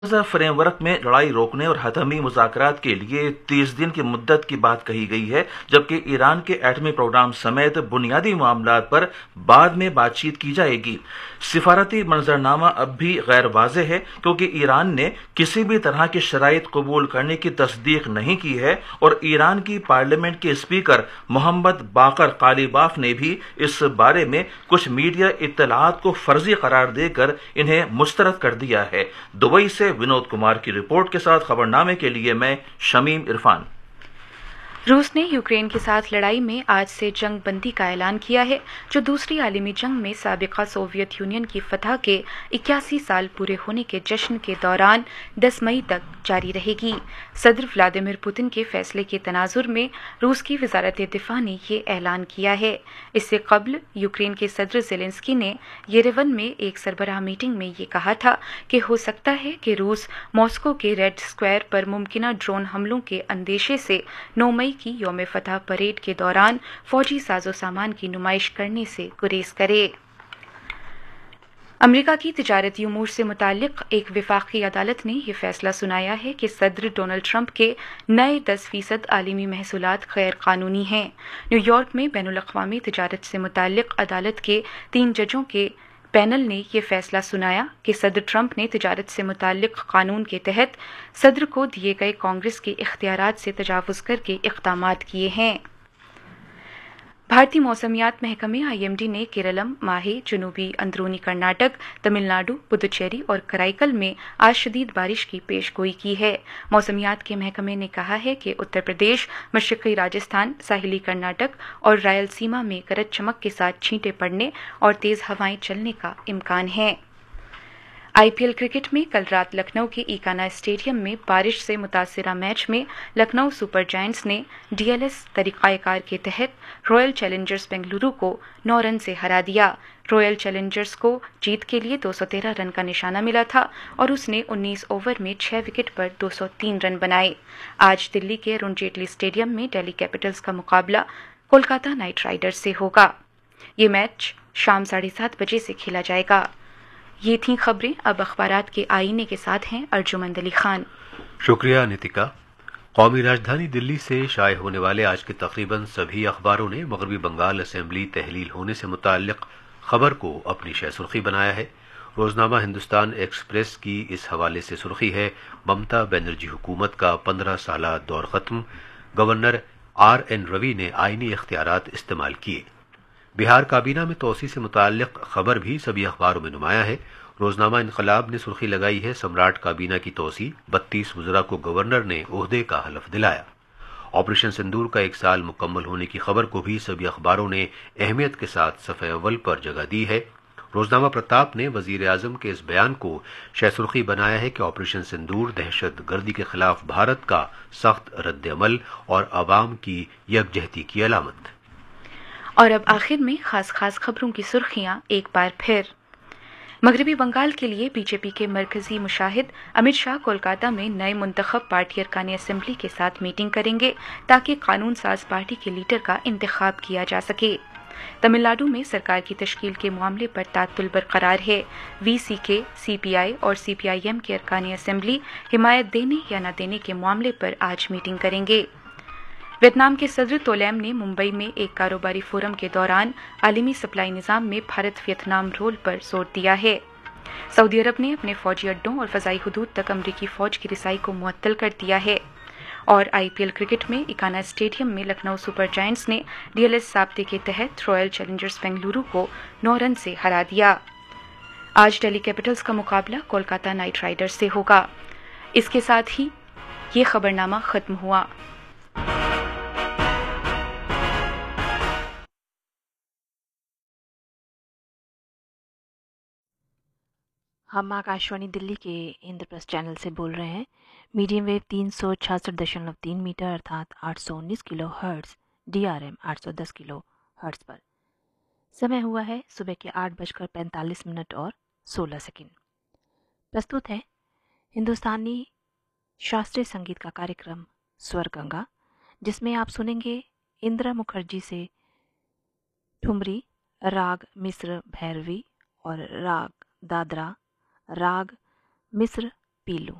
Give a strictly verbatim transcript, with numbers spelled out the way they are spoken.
Frame work میں لڑائی روکنے اور حتمی مذاکرات کے لیے تیس دن کی مدت کی بات کہی گئی ہے، جبکہ ایران کے ایٹمی پروگرام سمیت بنیادی معاملات پر بعد میں بات چیت کی جائے گی۔ سفارتی منظرنامہ اب بھی غیر واضح ہے کیونکہ ایران نے کسی بھی طرح کی شرائط قبول کرنے کی تصدیق نہیں کی ہے، اور ایران کی پارلیمنٹ کے اسپیکر محمد باقر قالیباف نے بھی اس بارے میں کچھ میڈیا اطلاعات کو فرضی قرار دے کر انہیں مسترد کر دیا ہے۔ دبئی سے ونود کمار کی رپورٹ کے ساتھ خبرنامے کے لیے میں شمیم عرفان۔ روس نے یوکرین کے ساتھ لڑائی میں آج سے جنگ بندی کا اعلان کیا ہے، جو دوسری عالمی جنگ میں سابقہ سوویت یونین کی فتح کے اکیاسی سال پورے ہونے کے جشن کے دوران دس مئی تک جاری رہے گی۔ صدر ولادیمیر پوتن کے فیصلے کے تناظر میں روس کی وزارت دفاع نے یہ اعلان کیا ہے۔ اس سے قبل یوکرین کے صدر زیلنسکی نے یریون میں ایک سربراہ میٹنگ میں یہ کہا تھا کہ ہو سکتا ہے کہ روس ماسکو کے ریڈ اسکوائر پر ممکنہ ڈرون حملوں کے اندیشے سے نو مئی کی یوم فتح پریڈ کے دوران فوجی ساز و سامان کی نمائش کرنے سے گریز کرے۔ امریکہ کی تجارتی امور سے متعلق ایک وفاقی عدالت نے یہ فیصلہ سنایا ہے کہ صدر ڈونلڈ ٹرمپ کے نئے دس فیصد عالمی محصولات غیر قانونی ہیں۔ نیو یارک میں بین الاقوامی تجارت سے متعلق عدالت کے تین ججوں کے پینل نے یہ فیصلہ سنایا کہ صدر ٹرمپ نے تجارت سے متعلق قانون کے تحت صدر کو دیے گئے کانگریس کے اختیارات سے تجاوز کر کے اقدامات کیے ہیں۔ بھارتی موسمیات محکمے آئی ایم ڈی نے کیرلم، ماہے، جنوبی اندرونی کرناٹک، تمل ناڈو، پدوچیری اور کرائی میں آج شدید بارش کی پیش گوئی کی ہے۔ موسمیات کے محکمے نے کہا ہے کہ اتر پردیش، مشرقی راجستھان، ساحلی کرناٹک اور رائل سیما میں گرج چمک کے ساتھ چھینٹیں پڑنے اور تیز ہوائیں چلنے کا امکان ہے۔ آئی پی ایل کرکٹ میں کل رات لکھنؤ کے ایکانا اسٹیڈیم میں بارش سے متاثرہ میچ میں لکھنؤ سپر جائنٹس نے ڈی ایل ایس طریقہ کار کے تحت رائل چیلنجرز بنگلورو کو نو رن سے ہرا دیا۔ رائل چیلنجرز کو جیت کے لیے دو سو تیرہ رن کا نشانہ ملا تھا اور اس نے انیس اوور میں چھ وکٹ پر دو سو تین رن بنائے۔ آج دلی کے ارون جیٹلی اسٹیڈیم میں دہلی کیپٹلز کا مقابلہ کولکاتہ نائٹ رائڈرز سے ہوگا۔ یہ میچ شام ساڑھے سات بجے سے کھیلا جائے گا۔ یہ تھیں خبریں، اب اخبارات کے آئینے کے ساتھ ہیں ارجمند علی خان۔ شکریہ نتکا۔ قومی راجدھانی دلی سے شائع ہونے والے آج کے تقریباً سبھی اخباروں نے مغربی بنگال اسمبلی تحلیل ہونے سے متعلق خبر کو اپنی شہ سرخی بنایا ہے۔ روزنامہ ہندوستان ایکسپریس کی اس حوالے سے سرخی ہے: ممتا بنرجی حکومت کا پندرہ سالہ دور ختم، گورنر آر این روی نے آئینی اختیارات استعمال کیے۔ بہار کابینہ میں توسیع سے متعلق خبر بھی سبھی اخباروں میں نمایاں ہے۔ روزنامہ انقلاب نے سرخی لگائی ہے: سمراٹ کابینہ کی توسیع، بتیس وزراء کو گورنر نے عہدے کا حلف دلایا۔ آپریشن سندور کا ایک سال مکمل ہونے کی خبر کو بھی سبھی اخباروں نے اہمیت کے ساتھ صفحہ اول پر جگہ دی ہے۔ روزنامہ پرتاپ نے وزیر اعظم کے اس بیان کو شہ سرخی بنایا ہے کہ آپریشن سندور دہشت گردی کے خلاف بھارت کا سخت رد عمل اور عوام کی یکجہتی کی علامت۔ اور اب آخر میں خاص خاص خبروں کی سرخیاں ایک بار پھر۔ مغربی بنگال کے لیے بی جے پی کے مرکزی مشاہد امت شاہ کولکاتہ میں نئے منتخب پارٹی ارکان اسمبلی کے ساتھ میٹنگ کریں گے تاکہ قانون ساز پارٹی کے لیڈر کا انتخاب کیا جا سکے۔ تمل ناڈو میں سرکار کی تشکیل کے معاملے پر تعطل برقرار ہے۔ وی سی کے، سی پی آئی اور سی پی آئی ایم کے ارکان اسمبلی حمایت دینے یا نہ دینے کے معاملے پر آج میٹنگ کریں گے۔ ویتنام کے صدر تولیم نے ممبئی میں ایک کاروباری فورم کے دوران عالمی سپلائی نظام میں بھارت ویتنام رول پر زور دیا ہے۔ سعودی عرب نے اپنے فوجی اڈوں اور فضائی حدود تک امریکی فوج کی رسائی کو معطل کر دیا ہے۔ اور آئی پی ایل کرکٹ میں ایکانا اسٹیڈیم میں لکھنؤ سپر جائنٹس نے ڈی ایل ایس ضابطے کے تحت رائل چیلنجرز بنگلورو کو نو رن سے ہرا دیا۔ آج دہلی کیپٹلز کا مقابلہ کولکاتہ نائٹ رائڈرز سے ہوگا۔ اس کے ساتھ ہی یہ خبرنامہ ختم ہوا۔ ہم آکاشوانی دلی کے اندر پرست چینل سے بول رہے ہیں۔ میڈیم ویو تین سو چھیاسٹھ دشملو تین میٹر ارتھات آٹھ سو انیس کلو ہرٹز، ڈی آر ایم آٹھ سو دس کلو ہرٹز پر۔ سمے ہوا ہے صبح کے آٹھ بج کر پینتالیس منٹ اور سولہ سیکنڈ۔ پرستوت ہے ہندوستانی شاستریہ سنگیت کا کاریکرم سور گنگا، جس میں آپ سنیں گے اندرا مکھرجی سے ٹھمری، راگ مصر بھیروی اور راگ دادرا، راگ مصر पी लूं।